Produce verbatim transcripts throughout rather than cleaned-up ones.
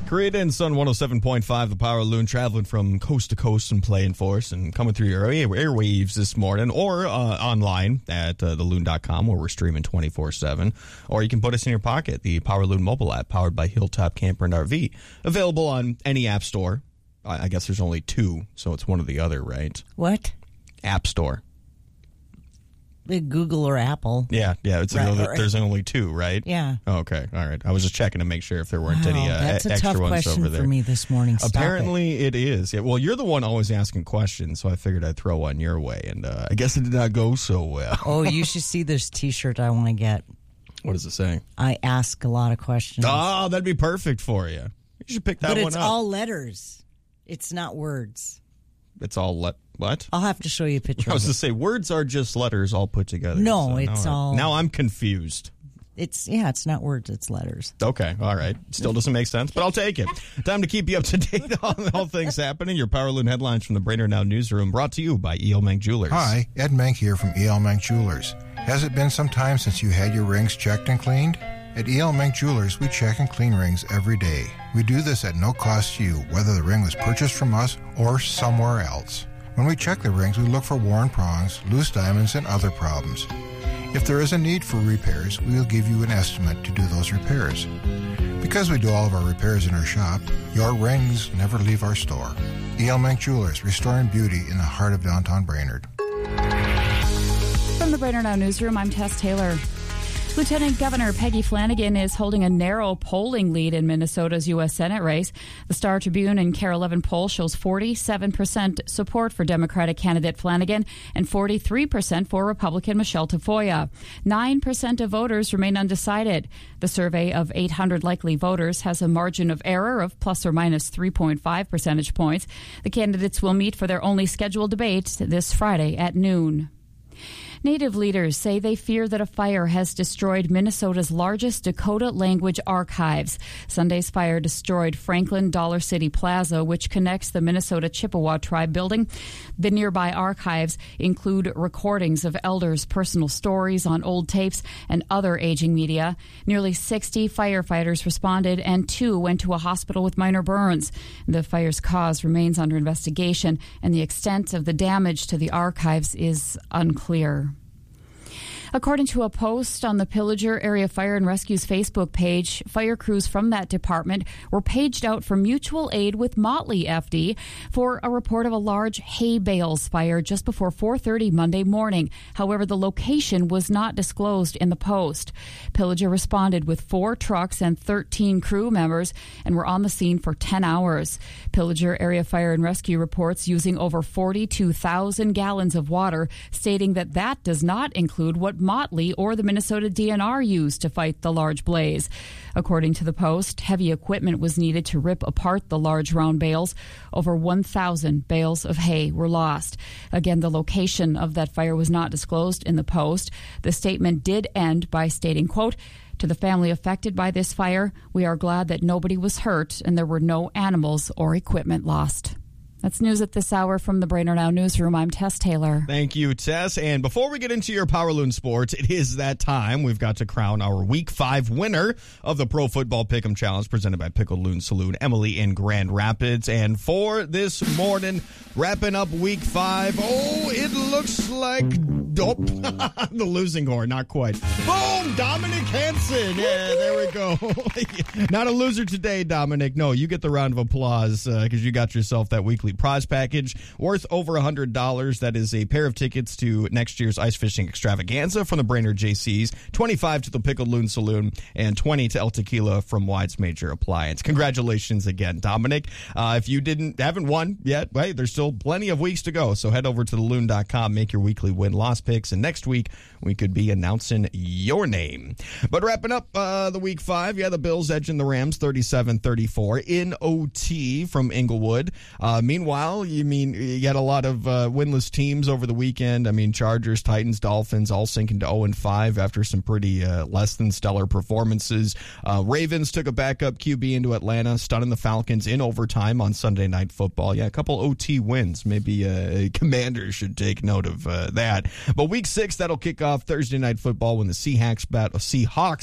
Created in Sun one oh seven point five, the Power Loon, traveling from coast to coast and playing for us and coming through your airwaves this morning, or uh, online at uh, the loon dot com, where we're streaming twenty-four seven. Or you can put us in your pocket, the Power Loon mobile app, powered by Hilltop Camper and R V. Available on any app store. I guess there's only two, so it's one or the other, right? What? App store. Google or Apple. Yeah, yeah. It's right, another, right. There's only two, right? Yeah. Oh, okay, all right. I was just checking to make sure if there weren't Wow, any uh, that's a extra tough ones question over there. for me this morning. Stop Apparently, it. it is. Yeah, well, you're the one always asking questions, so I figured I'd throw one your way, and uh, I guess it did not go so well. Oh, you should see this T-shirt I want to get. What does it say? I ask a lot of questions. Oh, that'd be perfect for you. You should pick that but one up. But it's all letters. It's not words. It's all let what? I'll have to show you a picture. I was of to it. say words are just letters all put together. No, so it's now all. I, now I'm confused. It's yeah, it's not words, it's letters. Okay, all right. Still doesn't make sense, but I'll take it. Time to keep you up to date on all things happening. Your Power Loon headlines from the Brainerd Now newsroom, brought to you by E L. Mank Jewelers. Hi, Ed Mank here from E L. Mank Jewelers. Has it been some time since you had your rings checked and cleaned? At E L. Mank Jewelers, we check and clean rings every day. We do this at no cost to you, whether the ring was purchased from us or somewhere else. When we check the rings, we look for worn prongs, loose diamonds, and other problems. If there is a need for repairs, we will give you an estimate to do those repairs. Because we do all of our repairs in our shop, your rings never leave our store. E L. Mank Jewelers, restoring beauty in the heart of downtown Brainerd. From the Brainerd Now newsroom, I'm Tess Taylor. Lieutenant Governor Peggy Flanagan is holding a narrow polling lead in Minnesota's U S Senate race. The Star Tribune and Care eleven poll shows forty-seven percent support for Democratic candidate Flanagan and forty-three percent for Republican Michelle Tafoya. nine percent of voters remain undecided. The survey of eight hundred likely voters has a margin of error of plus or minus three point five percentage points. The candidates will meet for their only scheduled debate this Friday at noon. Native leaders say they fear that a fire has destroyed Minnesota's largest Dakota language archives. Sunday's fire destroyed Franklin Dollar City Plaza, which connects the Minnesota Chippewa tribe building. The nearby archives include recordings of elders' personal stories on old tapes and other aging media. Nearly sixty firefighters responded, and two went to a hospital with minor burns. The fire's cause remains under investigation, and the extent of the damage to the archives is unclear. According to a post on the Pillager Area Fire and Rescue's Facebook page, fire crews from that department were paged out for mutual aid with Motley F D for a report of a large hay bales fire just before four thirty Monday morning. However, the location was not disclosed in the post. Pillager responded with four trucks and thirteen crew members and were on the scene for ten hours. Pillager Area Fire and Rescue reports using over forty-two thousand gallons of water, stating that that does not include what Motley or the Minnesota D N R used to fight the large blaze. According to the Post, heavy equipment was needed to rip apart the large round bales. Over one thousand bales of hay were lost. Again, the location of that fire was not disclosed in the Post. The statement did end by stating, quote, "To the family affected by this fire, we are glad that nobody was hurt and there were no animals or equipment lost." That's news at this hour from the Brainerd Now newsroom. I'm Tess Taylor. Thank you, Tess. And before we get into your Power Loon sports, it is that time. We've got to crown our Week five winner of the Pro Football Pick'em Challenge presented by Pickle Loon Saloon, Emily in Grand Rapids. And for this morning, wrapping up Week five, oh, it looks like dope. The losing horn, not quite. Boom! Dominic Hansen. Yeah, there we go. Not a loser today, Dominic. No, you get the round of applause because uh, you got yourself that weekly prize package worth over one hundred dollars. That is a pair of tickets to next year's ice fishing extravaganza from the Brainerd J Cs, twenty-five to the Pickled Loon Saloon, and twenty to El Tequila from Wide's Major Appliance. Congratulations again, Dominic. Uh, if you didn't haven't won yet, hey, there's still plenty of weeks to go, so head over to the loon dot com, make your weekly win-loss picks, and next week we could be announcing your name. But wrapping up uh, the Week five, yeah, the Bills edging the Rams thirty-seven thirty-four in O T from Inglewood. Uh, Meanwhile, you mean you got a lot of uh, winless teams over the weekend. I mean, Chargers, Titans, Dolphins all sinking to oh and five after some pretty uh, less than stellar performances. Uh, Ravens took a backup Q B into Atlanta, stunning the Falcons in overtime on Sunday Night Football. Yeah, a couple O T wins. Maybe uh, Commanders should take note of uh, that. But Week six, that'll kick off Thursday Night Football when the Seahawks bat- Seahawks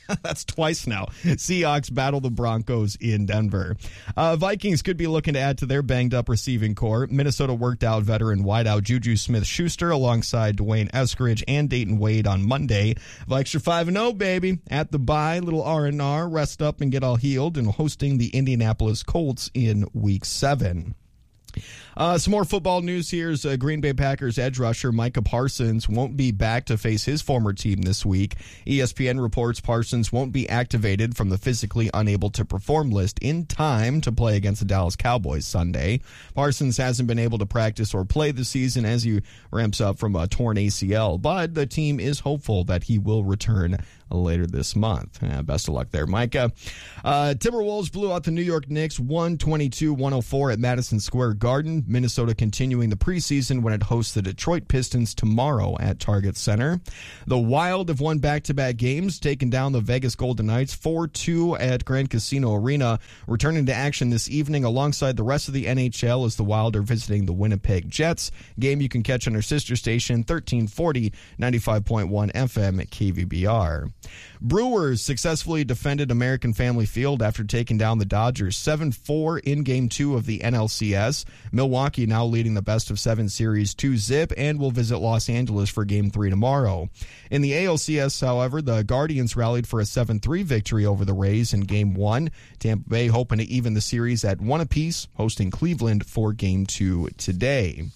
That's twice now. Seahawks battle the Broncos in Denver. Uh, Vikings could be looking to add to their banged-up receiving core. Minnesota worked out veteran wideout Juju Smith-Schuster alongside Dwayne Eskridge and Dayton Wade on Monday. Vikes are five and oh, baby. At the bye, little R and R, rest up and get all healed, and hosting the Indianapolis Colts in Week seven. Uh, some more football news here is uh, Green Bay Packers edge rusher Micah Parsons won't be back to face his former team this week. E S P N reports Parsons won't be activated from the physically unable to perform list in time to play against the Dallas Cowboys Sunday. Parsons hasn't been able to practice or play this season as he ramps up from a torn A C L, but the team is hopeful that he will return later this month. Uh, best of luck there, Micah. Uh, Timberwolves blew out the New York Knicks one twenty-two to one oh four at Madison Square Garden. Minnesota continuing the preseason when it hosts the Detroit Pistons tomorrow at Target Center. The Wild have won back-to-back games, taking down the Vegas Golden Knights four two at Grand Casino Arena. Returning to action this evening alongside the rest of the N H L as the Wild are visiting the Winnipeg Jets. Game you can catch on our sister station, thirteen forty, ninety-five point one F M at K V B R. Brewers successfully defended American Family Field after taking down the Dodgers seven four in Game two of the N L C S. Milwaukee now leading the best of seven series two zip and will visit Los Angeles for Game three tomorrow. In the A L C S, however, the Guardians rallied for a seven three victory over the Rays in Game one. Tampa Bay hoping to even the series at one apiece, hosting Cleveland for Game two today.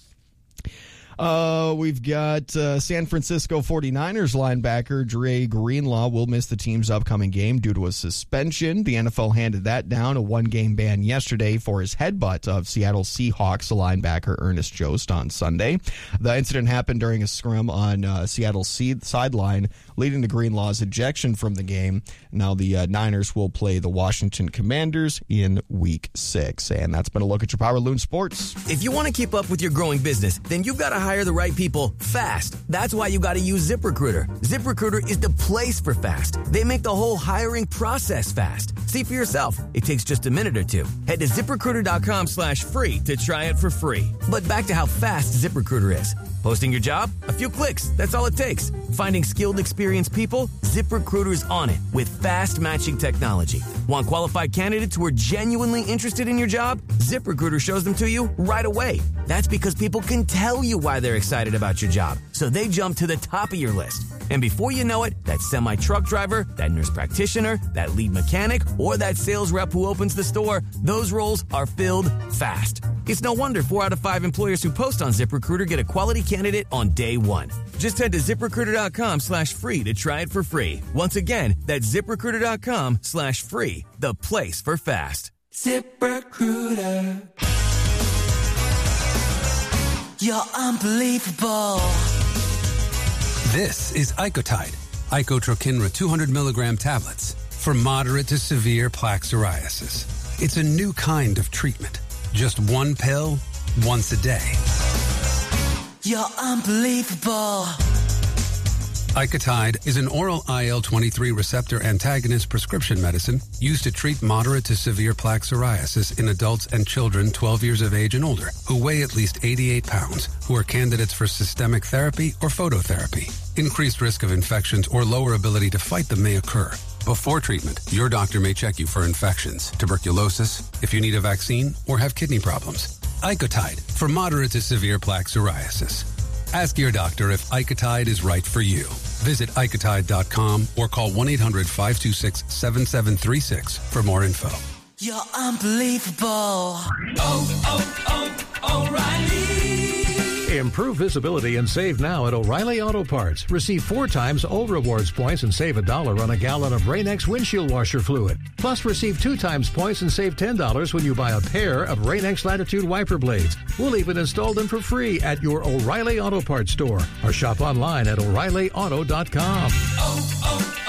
Uh, we've got uh, San Francisco forty-niners linebacker Dre Greenlaw will miss the team's upcoming game due to a suspension. The N F L handed that down, a one-game ban yesterday for his headbutt of Seattle Seahawks linebacker Ernest Jost on Sunday. The incident happened during a scrum on uh, Seattle's sideline, leading to Greenlaw's ejection from the game. Now the uh, Niners will play the Washington Commanders in Week six. And that's been a look at your Power Loon Sports. If you want to keep up with your growing business, then you've got to hire the right people fast. That's why you got to use ZipRecruiter. ZipRecruiter is the place for fast. They make the whole hiring process fast. See for yourself. It takes just a minute or two. Head to ZipRecruiter.com slash free to try it for free. But back to how fast ZipRecruiter is. Posting your job? A few clicks. That's all it takes. Finding skilled, experienced people? ZipRecruiter's on it with fast matching technology. Want qualified candidates who are genuinely interested in your job? ZipRecruiter shows them to you right away. That's because people can tell you why they're excited about your job, so they jump to the top of your list. And before you know it, that semi-truck driver, that nurse practitioner, that lead mechanic, or that sales rep who opens the store, those roles are filled fast. It's no wonder four out of five employers who post on ZipRecruiter get a quality candidate on day one. Just head to ZipRecruiter.com slash free to try it for free. Once again, that's ZipRecruiter.com slash free, the place for fast. ZipRecruiter. You're unbelievable. This is Icotide, Icotrokinra two hundred milligram tablets for moderate to severe plaque psoriasis. It's a new kind of treatment. Just one pill, once a day. You're unbelievable. Icotide is an oral I L twenty-three receptor antagonist prescription medicine used to treat moderate to severe plaque psoriasis in adults and children twelve years of age and older who weigh at least eighty-eight pounds, who are candidates for systemic therapy or phototherapy. Increased risk of infections or lower ability to fight them may occur. Before treatment, your doctor may check you for infections, tuberculosis, if you need a vaccine, or have kidney problems. Icotide for moderate to severe plaque psoriasis. Ask your doctor if Icotide is right for you. Visit Icotide dot com or call one eight hundred five two six seven seven three six for more info. You're unbelievable. Oh, oh, oh, O'Reilly. Improve visibility and save now at O'Reilly Auto Parts. Receive four times O Rewards points and save a dollar on a gallon of Rain-X windshield washer fluid. Plus, receive two times points and save ten dollars when you buy a pair of Rain-X Latitude wiper blades. We'll even install them for free at your O'Reilly Auto Parts store or shop online at O'Reilly Auto dot com. Oh,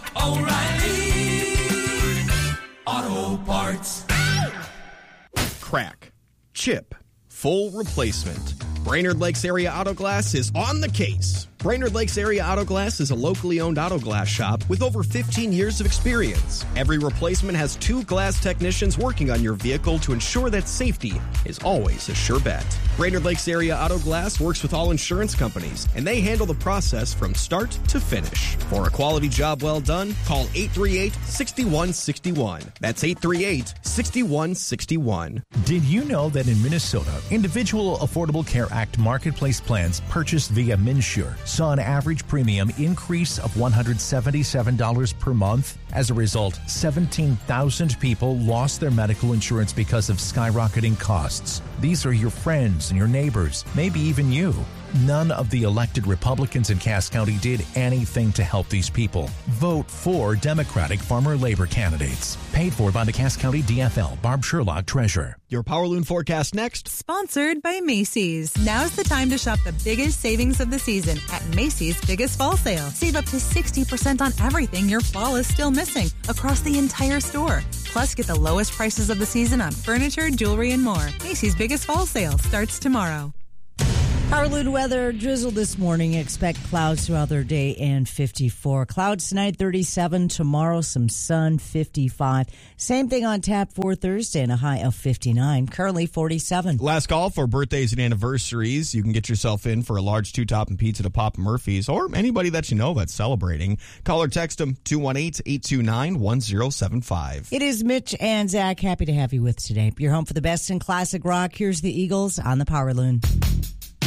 oh, oh, O'Reilly Auto Parts. Crack, chip, full replacement. Brainerd Lakes Area Auto Glass is on the case. Brainerd Lakes Area Auto Glass is a locally owned auto glass shop with over fifteen years of experience. Every replacement has two glass technicians working on your vehicle to ensure that safety is always a sure bet. Brainerd Lakes Area Auto Glass works with all insurance companies, and they handle the process from start to finish. For a quality job well done, call eight three eight, six one six one. That's eight three eight, six one six one. Did you know that in Minnesota, Individual Affordable Care Act marketplace plans purchased via MNsure saw an average premium increase of one hundred seventy-seven dollars per month? As a result, seventeen thousand people lost their medical insurance because of skyrocketing costs. These are your friends and your neighbors, maybe even you. None of the elected Republicans in Cass County did anything to help these people. Vote for Democratic farmer labor candidates. Paid for by the Cass County D F L. Barb Sherlock, Treasurer. Your Power Loon forecast next. Sponsored by Macy's. Now's the time to shop the biggest savings of the season at Macy's Biggest Fall Sale. Save up to sixty percent on everything your fall is still missing across the entire store. Plus, get the lowest prices of the season on furniture, jewelry, and more. Macy's Biggest Fall Sale starts tomorrow. Power Loon weather, drizzle this morning. Expect clouds throughout their day and fifty-four. Clouds tonight, thirty-seven. Tomorrow, some sun, fifty-five. Same thing on tap for Thursday and a high of fifty-nine. Currently forty-seven. Last call for birthdays and anniversaries. You can get yourself in for a large two-top and pizza to Papa Murphy's or anybody that you know that's celebrating. Call or text them two one eight, eight two nine, one zero seven five. It is Mitch and Zach. Happy to have you with today. You're home for the best in classic rock. Here's the Eagles on the Power Loon.